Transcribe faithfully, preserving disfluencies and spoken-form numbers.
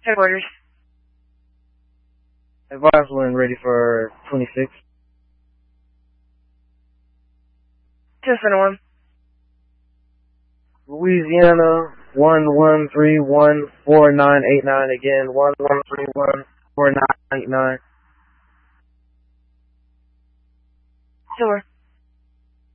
Headquarters. Advise when ready for twenty-six. Two center one. Louisiana, one one three one four nine eight nine. Again, one one three one four nine eight nine. Sewer.